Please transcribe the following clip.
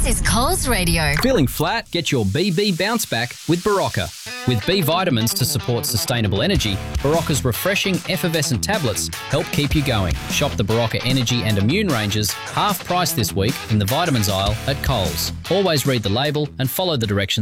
is Coles Radio. Feeling flat? Get your BB bounce back with Barocca. With B vitamins to support sustainable energy, Barocca's refreshing effervescent tablets help keep you going. Shop the Barocca Energy and Immune ranges half price this week in the vitamins aisle at Coles. Always read the label and follow the directions